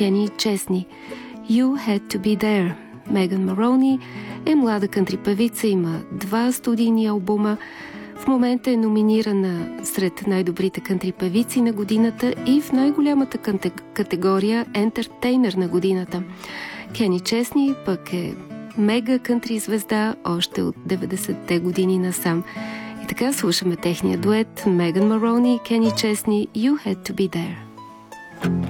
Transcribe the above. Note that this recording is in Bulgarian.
Кени Чесни. You Had to Be There. Меган Марони е млада кантри певица, има 2 студийни албума. В момента е номинирана сред най-добрите кантри певици на годината и в най-голямата категория Ентертейнър на годината. Кени Чесни пък е мега кантри звезда още от 90-те години насам. И така слушаме техния дует Меган Марони и Кени Чесни, You Had to Be There.